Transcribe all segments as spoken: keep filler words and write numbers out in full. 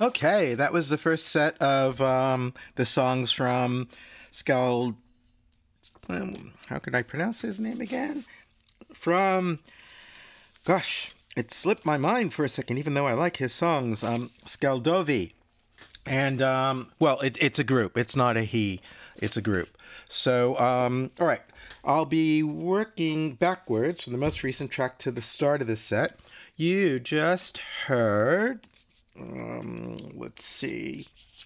Okay, that was the first set of um, the songs from Skal. Um, how could I pronounce his name again? From, gosh, it slipped my mind for a second, even though I like his songs. Um, Skaldovi. And, um, well, it, it's a group. It's not a he. It's a group. So, um, all right. I'll be working backwards from the most recent track to the start of the set. You just heard... Um, let's see.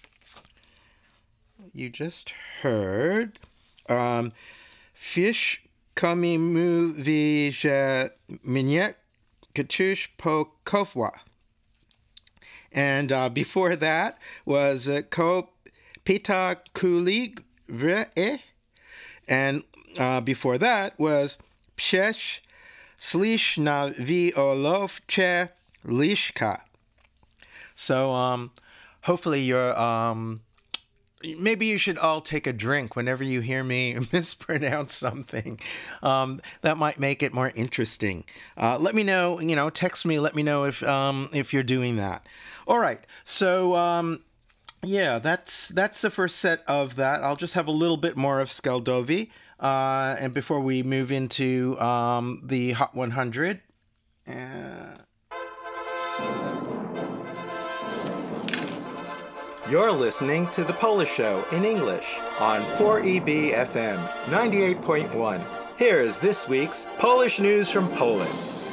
You just heard um, Fish Kami Mu Vija Minyek Katush Po Kovwa. And uh, before that was uh, Ko Pita Kulig Vre. And uh, before that was Pshesh Slish Na Vi Olof Che Lishka. So, um, hopefully you're, um, maybe you should all take a drink whenever you hear me mispronounce something. Um, that might make it more interesting. Uh, let me know, you know, text me, let me know if, um, if you're doing that. All right. So, um, yeah, that's, that's the first set of that. I'll just have a little bit more of Skaldovi, uh, and before we move into, um, the Hot one hundred. Uh, You're listening to The Polish Show in English on four E B F M ninety-eight point one. Here's this week's Polish news from Poland.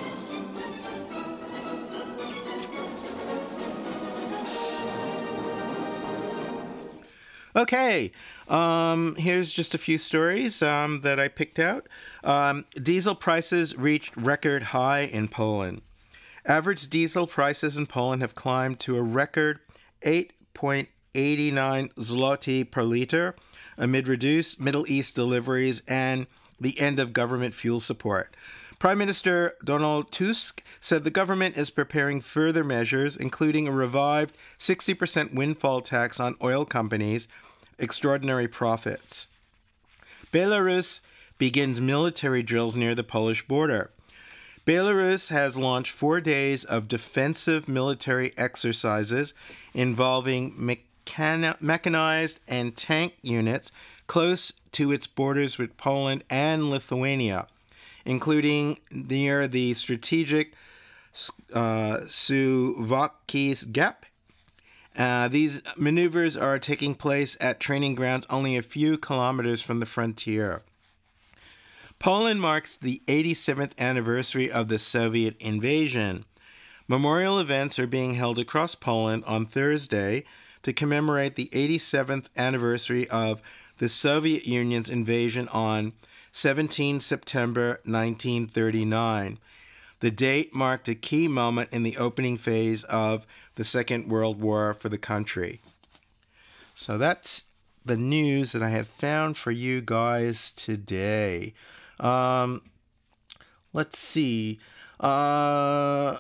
Okay, um, here's just a few stories um, that I picked out. Um, diesel prices reached record high in Poland. Average diesel prices in Poland have climbed to a record eight point eight nine zloty per liter amid reduced Middle East deliveries and the end of government fuel support. Prime Minister Donald Tusk said the government is preparing further measures, including a revived sixty percent windfall tax on oil companies' extraordinary profits. Belarus begins military drills near the Polish border. Belarus has launched four days of defensive military exercises involving mechan- mechanized and tank units close to its borders with Poland and Lithuania, including near the strategic uh, Suwałki's Gap. Uh, these maneuvers are taking place at training grounds only a few kilometers from the frontier. Poland marks the eighty-seventh anniversary of the Soviet invasion. Memorial events are being held across Poland on Thursday to commemorate the eighty-seventh anniversary of the Soviet Union's invasion on the seventeenth of September nineteen thirty-nine. The date marked a key moment in the opening phase of the Second World War for the country. So that's the news that I have found for you guys today. Um, let's see. Uh,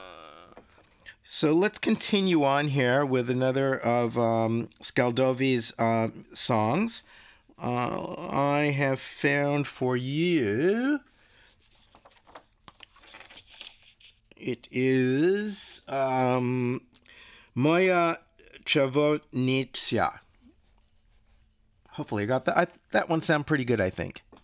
so let's continue on here with another of um, Skaldovi's uh, songs. Uh, I have found for you. It is um, Moja Przewodniczka. Hopefully I got that. I, that one sounded pretty good, I think.